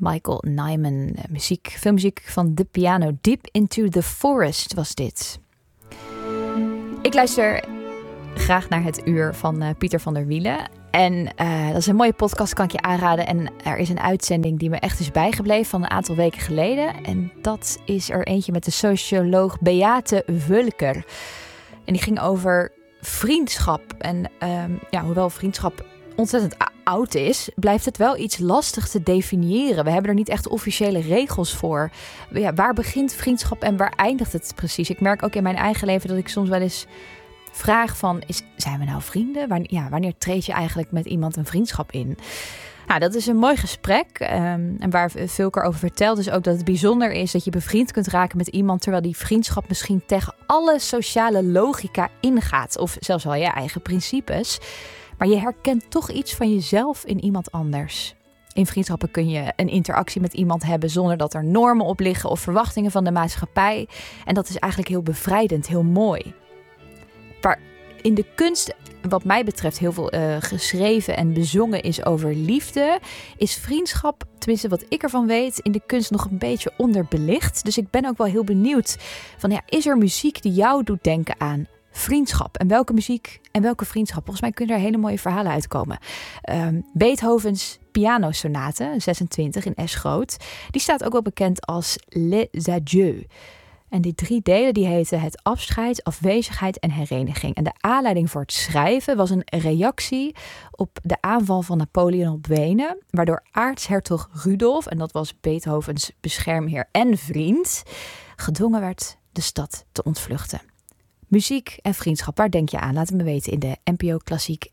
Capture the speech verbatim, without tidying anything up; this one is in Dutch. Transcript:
Michael Nyman, muziek, filmmuziek van The Piano. Deep Into the Forest was dit. Ik luister graag naar het uur van uh, Pieter van der Wielen. En uh, dat is een mooie podcast, kan ik je aanraden. En er is een uitzending die me echt is bijgebleven van een aantal weken geleden. En dat is er eentje met de socioloog Beate Wölker. En die ging over vriendschap. En um, ja, hoewel vriendschap ontzettend oud is, blijft het wel iets lastig te definiëren. We hebben er niet echt officiële regels voor. Ja, waar begint vriendschap en waar eindigt het precies? Ik merk ook in mijn eigen leven dat ik soms wel eens vraag van, is, zijn we nou vrienden? Wanneer, ja, wanneer treed je eigenlijk met iemand een vriendschap in? Nou, dat is een mooi gesprek. Um, en waar Wölker over vertelt is ook dat het bijzonder is dat je bevriend kunt raken met iemand, terwijl die vriendschap misschien tegen alle sociale logica ingaat. Of zelfs wel je eigen principes. Maar je herkent toch iets van jezelf in iemand anders. In vriendschappen kun je een interactie met iemand hebben zonder dat er normen op liggen of verwachtingen van de maatschappij. En dat is eigenlijk heel bevrijdend, heel mooi. Waar in de kunst, wat mij betreft, heel veel uh, geschreven en bezongen is over liefde, is vriendschap, tenminste wat ik ervan weet, in de kunst nog een beetje onderbelicht. Dus ik ben ook wel heel benieuwd van, ja, is er muziek die jou doet denken aan vriendschap? En welke muziek en welke vriendschap? Volgens mij kunnen er hele mooie verhalen uitkomen. Um, Beethovens pianosonate, zesentwintig in S groot, die staat ook wel bekend als Les Adieux. En die drie delen die heten het afscheid, afwezigheid en hereniging. En de aanleiding voor het schrijven was een reactie op de aanval van Napoleon op Wenen, waardoor aartshertog Rudolf, en dat was Beethovens beschermheer en vriend, gedwongen werd de stad te ontvluchten. Muziek en vriendschap, waar denk je aan? Laat het me weten in de N P O Klassiek